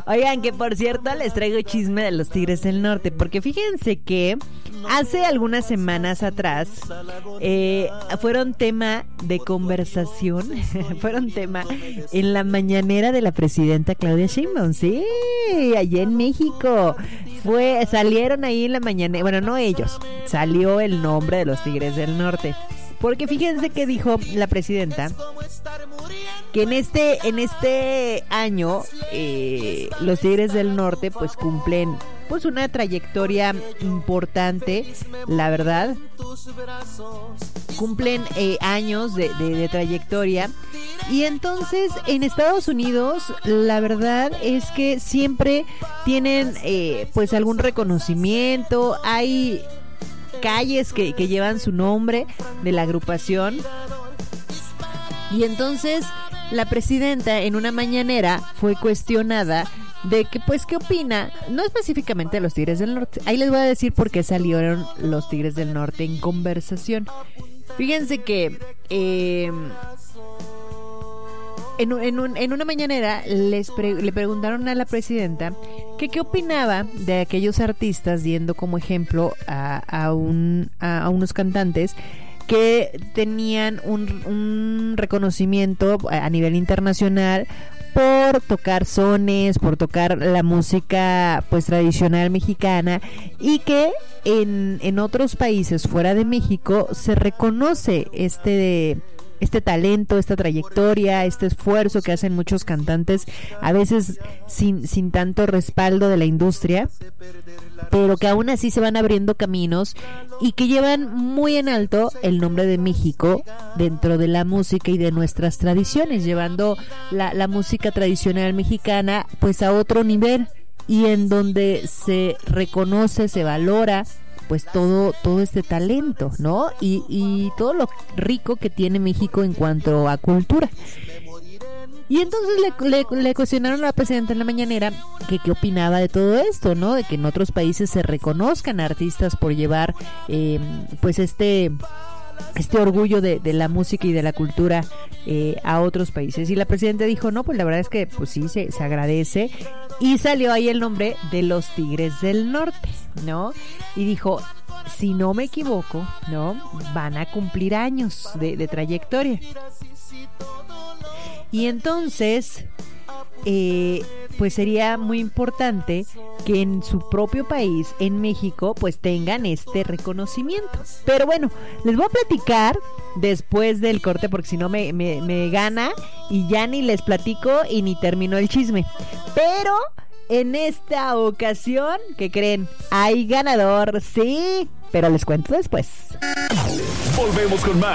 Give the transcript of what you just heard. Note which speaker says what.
Speaker 1: Oigan, que por cierto les traigo chisme de los Tigres del Norte, porque fíjense que hace algunas semanas atrás fueron tema de conversación, fueron tema en la mañanera de la presidenta Claudia Sheinbaum, sí, allá en México. Salieron ahí en la mañanera, bueno, no ellos, salió el nombre de los Tigres del Norte. Porque fíjense que dijo la presidenta que en este año los Tigres del Norte pues cumplen pues una trayectoria importante, la verdad. Cumplen años de trayectoria. Y entonces en Estados Unidos la verdad es que siempre tienen pues algún reconocimiento. Hay calles que llevan su nombre de la agrupación. Y entonces la presidenta en una mañanera fue cuestionada de que pues qué opina, no específicamente de los Tigres del Norte. Ahí les voy a decir por qué salieron los Tigres del Norte en conversación. Fíjense que en una mañanera le preguntaron a la presidenta que qué opinaba de aquellos artistas, dando como ejemplo a unos cantantes que tenían un reconocimiento a nivel internacional por tocar sones, por tocar la música pues tradicional mexicana, y que en otros países fuera de México se reconoce este talento, esta trayectoria, este esfuerzo que hacen muchos cantantes, a veces sin tanto respaldo de la industria, pero que aún así se van abriendo caminos y que llevan muy en alto el nombre de México dentro de la música y de nuestras tradiciones, llevando la música tradicional mexicana pues a otro nivel, y en donde se reconoce, se valora pues todo este talento, ¿no? Y todo lo rico que tiene México en cuanto a cultura. Y entonces le cuestionaron a la presidenta en la mañanera que qué opinaba de todo esto, ¿no? De que en otros países se reconozcan artistas por llevar pues este orgullo de la música y de la cultura a otros países. Y la presidenta dijo, no, pues la verdad es que pues sí, se agradece. Y salió ahí el nombre de los Tigres del Norte, ¿no? Y dijo, si no me equivoco, ¿no? Van a cumplir años de trayectoria. Y entonces pues sería muy importante que en su propio país, en México, pues tengan este reconocimiento. Pero bueno, les voy a platicar después del corte, porque si no me gana y ya ni les platico y ni terminó el chisme. Pero en esta ocasión, ¿qué creen? Hay ganador, sí, pero les cuento después.
Speaker 2: Volvemos con más